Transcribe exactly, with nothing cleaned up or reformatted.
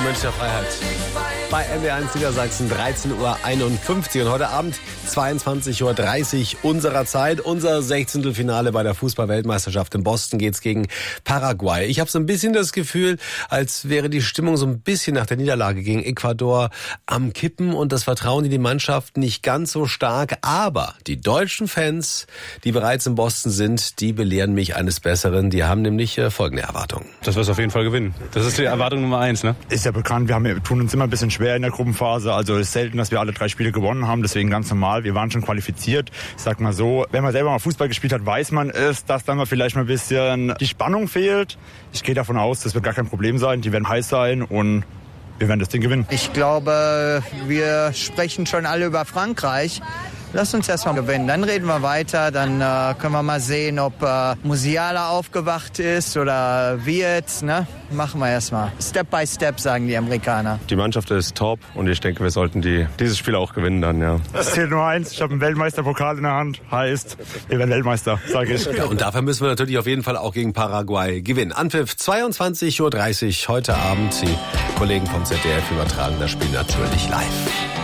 Münchner Freiheit. Bei M W eins Niedersachsen dreizehn Uhr einundfünfzig und heute Abend zweiundzwanzig Uhr dreißig unserer Zeit. Unser Sechzehntelfinale bei der Fußball-Weltmeisterschaft in Boston geht's gegen Paraguay. Ich habe so ein bisschen das Gefühl, als wäre die Stimmung so ein bisschen nach der Niederlage gegen Ecuador am Kippen und das Vertrauen in die Mannschaft nicht ganz so stark. Aber die deutschen Fans, die bereits in Boston sind, die belehren mich eines Besseren. Die haben nämlich äh, folgende Erwartungen. Dass wir es auf jeden Fall gewinnen. Das ist die Erwartung Nummer eins, ne? Ist ja bekannt, wir, haben, wir tun uns immer ein bisschen schwer in der Gruppenphase. Also es ist selten, dass wir alle drei Spiele gewonnen haben. Deswegen ganz normal. Wir waren schon qualifiziert. Ich sag mal so, wenn man selber mal Fußball gespielt hat, weiß man es, dass dann mal vielleicht mal ein bisschen die Spannung fehlt. Ich gehe davon aus, das wird gar kein Problem sein. Die werden heiß sein und wir werden das Ding gewinnen. Ich glaube, wir sprechen schon alle über Frankreich. Lass uns erstmal gewinnen, dann reden wir weiter, dann äh, können wir mal sehen, ob äh, Musiala aufgewacht ist oder wird, ne? Machen wir erstmal. Step by Step, sagen die Amerikaner. Die Mannschaft ist top und ich denke, wir sollten die, dieses Spiel auch gewinnen dann, ja. Es zählt nur eins, ich habe einen Weltmeisterpokal in der Hand, heißt, wir werden Weltmeister, sage ich. Ja, und dafür müssen wir natürlich auf jeden Fall auch gegen Paraguay gewinnen. Anpfiff zweiundzwanzig Uhr dreißig heute Abend. Die Kollegen vom Z D F übertragen das Spiel natürlich live.